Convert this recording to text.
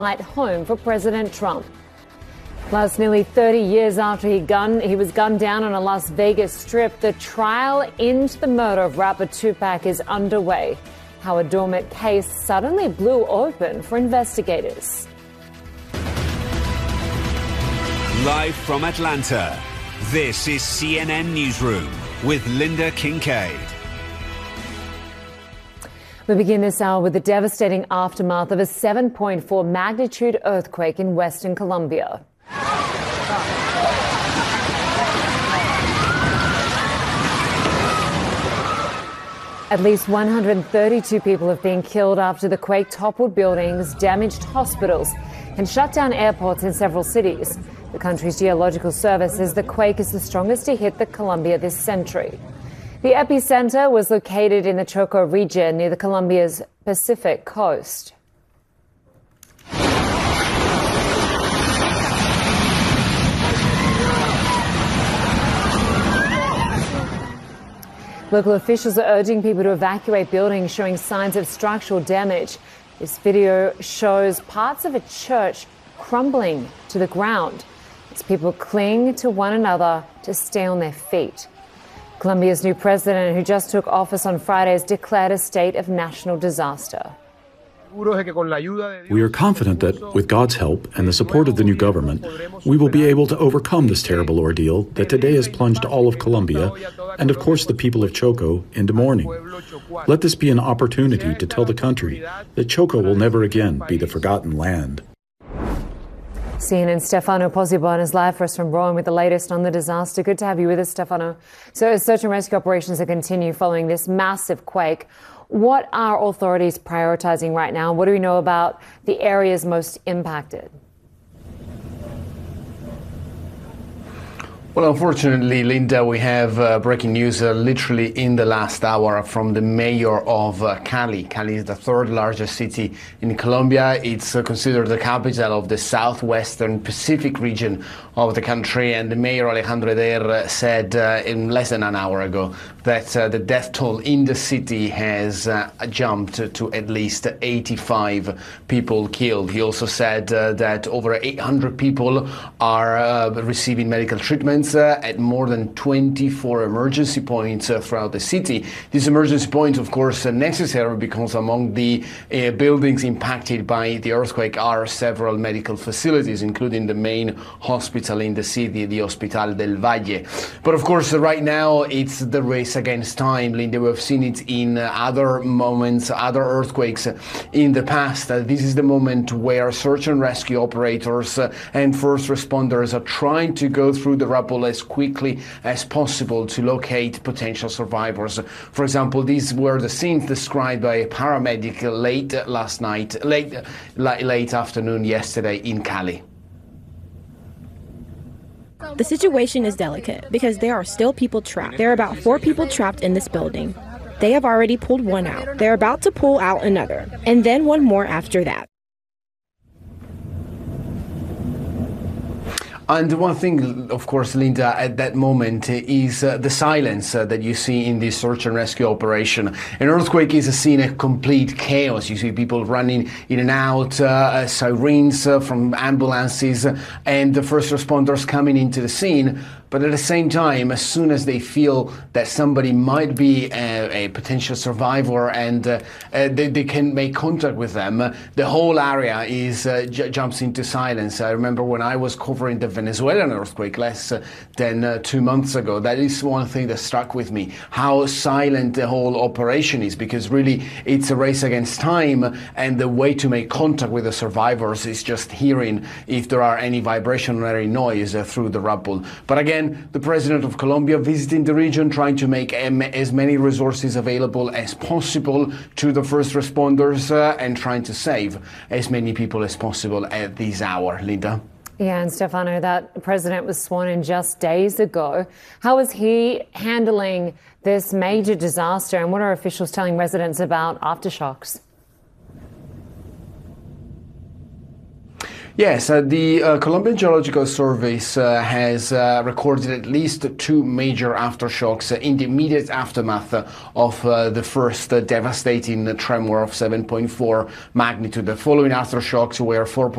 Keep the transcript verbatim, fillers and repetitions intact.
home for President Trump. Plus, nearly thirty years after he, gunned, he was gunned down on a Las Vegas strip, the trial into the murder of rapper Tupac is underway. How a dormant case suddenly blew open for investigators. Live from Atlanta, this is C N N Newsroom with Linda Kincaid. We begin this hour with the devastating aftermath of a seven point four magnitude earthquake in Western Colombia. At least one hundred thirty-two people have been killed after the quake toppled buildings, damaged hospitals, and shut down airports in several cities. The country's geological service says the quake is the strongest to hit the Colombia this century. The epicenter was located in the Choco region near the Colombia's Pacific coast. Local officials are urging people to evacuate buildings showing signs of structural damage. This video shows parts of a church crumbling to the ground as people cling to one another to stay on their feet. Colombia's new president, who just took office on Friday, has declared a state of national disaster. We are confident that, with God's help and the support of the new government, we will be able to overcome this terrible ordeal that today has plunged all of Colombia, and of course the people of Choco, into mourning. Let this be an opportunity to tell the country that Choco will never again be the forgotten land. C N N's Stefano Pozzebon is live for us from Rome with the latest on the disaster. Good to have you with us, Stefano. So as search and rescue operations are continue following this massive quake, what are authorities prioritizing right now? What do we know about the areas most impacted? Well, unfortunately, Linda, we have uh, breaking news uh, literally in the last hour from the mayor of uh, Cali. Cali is the third largest city in Colombia. It's uh, considered the capital of the southwestern Pacific region of the country. And the mayor, Alejandro Eder, said uh, in less than an hour ago that uh, the death toll in the city has uh, jumped to at least eighty-five people killed. He also said uh, that over eight hundred people are uh, receiving medical treatment Uh, at more than twenty-four emergency points uh, throughout the city. These emergency points, of course, are necessary because among the uh, buildings impacted by the earthquake are several medical facilities, including the main hospital in the city, the Hospital del Valle. But of course, right now, it's the race against time. Linda, we've seen it in uh, other moments, other earthquakes in the past. Uh, this is the moment where search and rescue operators uh, and first responders are trying to go through the rubble as quickly as possible to locate potential survivors. For example, these were the scenes described by a paramedic late last night, late, late afternoon yesterday in Cali. The situation is delicate because there are still people trapped. There are about four people trapped in this building. They have already pulled one out. They're about to pull out another, and then one more after that. And one thing, of course, Linda, at that moment is uh, the silence uh, that you see in this search and rescue operation. An earthquake is a scene of complete chaos. You see people running in and out, uh, sirens uh, from ambulances, and the first responders coming into the scene. But at the same time, as soon as they feel that somebody might be a, a potential survivor and uh, uh, they, they can make contact with them, uh, the whole area is uh, j jumps into silence. I remember when I was covering the Venezuelan earthquake less uh, than uh, two months ago, that is one thing that struck with me, how silent the whole operation is, because really it's a race against time, and the way to make contact with the survivors is just hearing if there are any vibrationary noise uh, through the rubble. But again, the president of Colombia visiting the region, trying to make um, as many resources available as possible to the first responders uh, and trying to save as many people as possible at this hour. Linda? Yeah, and Stefano, that president was sworn in just days ago. How is he handling this major disaster, and what are officials telling residents about aftershocks? Yes, uh, the uh, Colombian Geological Service uh, has uh, recorded at least two major aftershocks uh, in the immediate aftermath uh, of uh, the first uh, devastating tremor of seven point four magnitude. The following aftershocks were four point